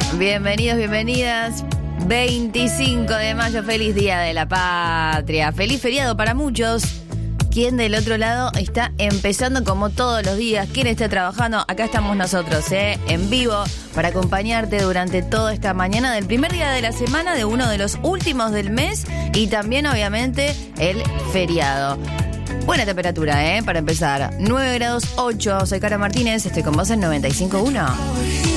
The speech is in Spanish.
Bienvenidos, bienvenidas. 25 de mayo, feliz Día de la Patria. Feliz feriado para muchos. ¿Quién del otro lado está empezando como todos los días? ¿Quién está trabajando? Acá estamos nosotros, en vivo, para acompañarte durante toda esta mañana del primer día de la semana, de uno de los últimos del mes y también, obviamente, el feriado. Buena temperatura, para empezar. 9 grados 8. Soy Cara Martínez, estoy con vos en 95.1.